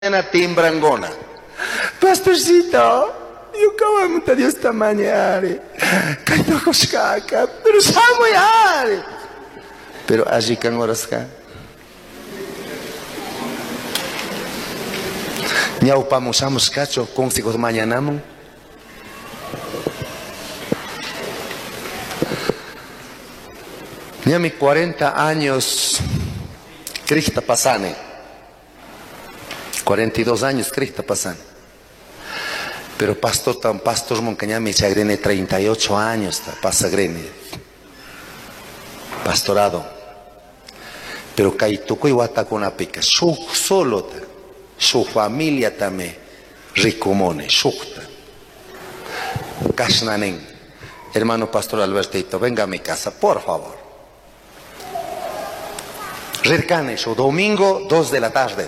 Timbrangona. Pastorcito, yo acabo de Dios tamañare. Kaito koshkaka, pero samoyare. Pero allí kan oraska. Ñaupamos cacho con hijos mañana. Ya mis 40 años, Krista pasane. 42 años, Krista pasane. Pero pastor Moncaña me chagrene 38 años, pasagrene. Pastorado. Pero kaituko iguata con la pica. Solo, su familia también, ricomone, shukta. Kasnanen. Hermano Pastor Albertito, venga a mi casa, por favor. Rircanes, o domingo, 2 de la tarde.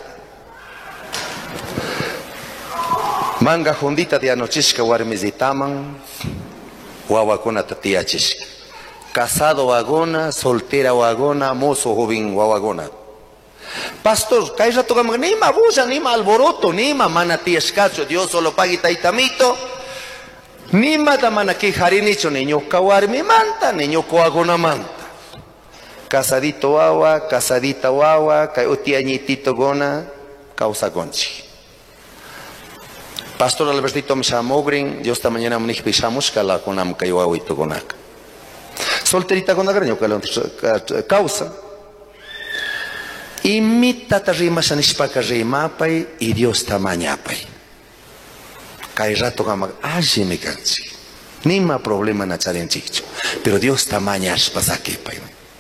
Manga jundita de anochishka warmizitaman, wawakuna tatiachishka. Casado wagona, soltera wagona, mozo joven wawagona. Pastor, kai rato gamag, nima bulla, nima alboroto, nima manatiashkacho, Dios solo pagita itamito. Nima da manaki harinicho, niño kawarmi manta, niño coagona manta. Casadito wawa, casadita wawa, kai utiañitito gona, causa gonchi. Pastor Albertito me llamogrin, yo esta mañana me dije pisamos cala con am kaiwawito gonak. Solterita con agraño causa. Imita tarima sanishpaka rimapay y Dios tamañapay. Kai rato gamag, allí me cansi. Nima problema na charenchicho, pero Dios tamañas pasakipay.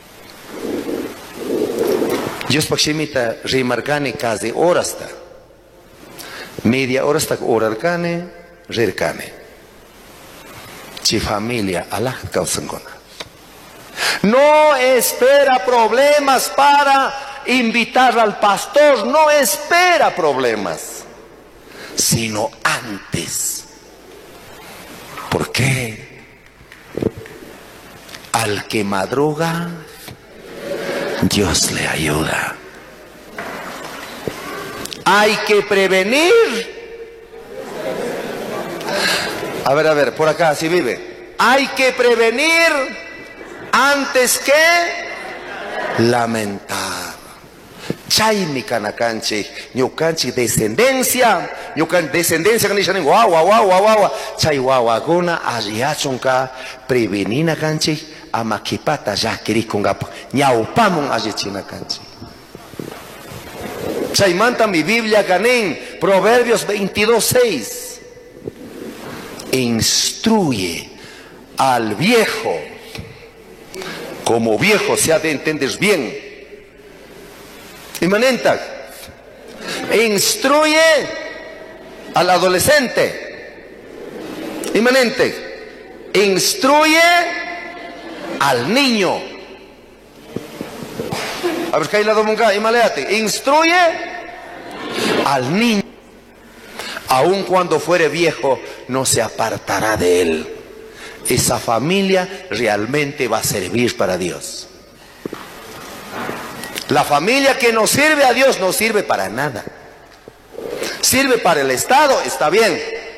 Dios pakshimita rimarkani casi horasta. Media hora hasta orarkane, rirkane. Chi familia, Allah causangona. No espera problemas para invitar al pastor, no espera problemas, sino antes. ¿Por qué? Al que madruga, Dios le ayuda. Hay que prevenir. A ver, por acá, si vive. Hay que prevenir antes que lamentar. Chay mi canacanche, ñucanchi descendencia, descendencia que dicen guau, chay guauagona, ariachonca, prevenina canche, amakipata ya quericungapa, ñaupamon arichina canche. Chaimanta mi Biblia ganen, Proverbios 22:6. Instruye al viejo, como viejo se ha de entender bien. Imanenta, instruye al adolescente. Imanente, instruye al niño. A ver, ¿qué la domunga? Imaleate. Instruye al niño. Aun cuando fuere viejo, no se apartará de él. Esa familia realmente va a servir para Dios. La familia que no sirve a Dios no sirve para nada. Sirve para el Estado, está bien.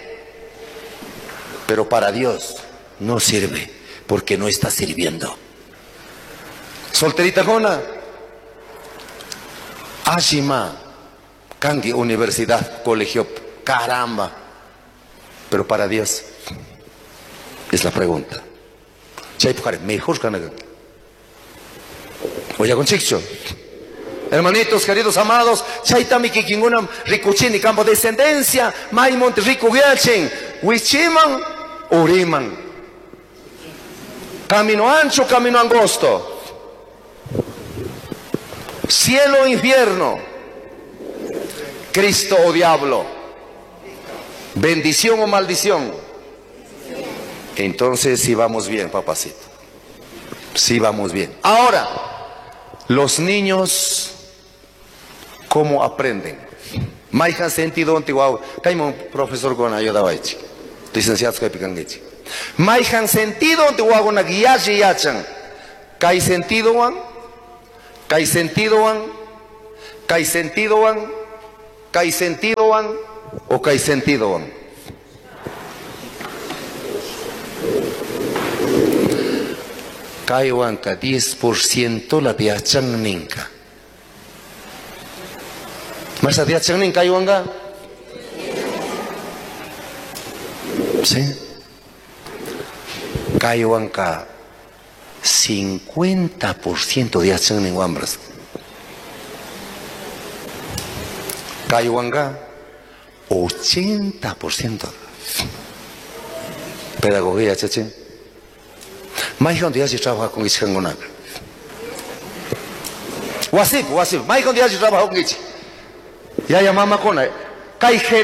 Pero para Dios no sirve, porque no está sirviendo. Solterita Jona. Ashima, Kangi, universidad, colegio, caramba. Pero para Dios es la pregunta. Mejor que oye con chicho. Hermanitos, queridos amados, chaitami que kinguna ricuchini campo de descendencia, maimont rico viachen, wichiman, uriman. Camino ancho, camino angosto. Cielo o infierno, Cristo o diablo, bendición o maldición. Entonces sí vamos bien, papacito. Sí vamos bien. Ahora, los niños, ¿cómo aprenden? Maijan sentido antiguo. Caimon profesor con ayuda baichi. Licenciados que picanguechi. Maijan sentido antiguo con guía y yachan. Kai sentido wan. Kai sentido wan. ¿Hay sentido van o hay sentido van? Kaiwanka 10% la diachang ninka. ¿Más a diachang ninka kaiwanka? Sí. Kaiwanka 50% diachang ninka wambras. Kaiwanka 80%. Pedagogía, chachi. Más cuando ya se trabaja con Ichi Kangonaka. Wasip. Más cuando ya se trabaja con Ichi. Ya llamamos con